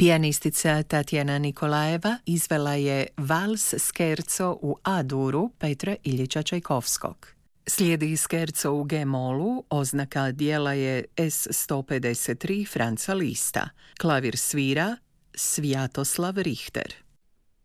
Pijanistica Tatjana Nikolajeva izvela je vals skerco u A-duru Petra Iljiča Čajkovskog. Slijedi skerco u G-molu, oznaka dijela je S153 Franca Lista. Klavir svira Svjatoslav Richter.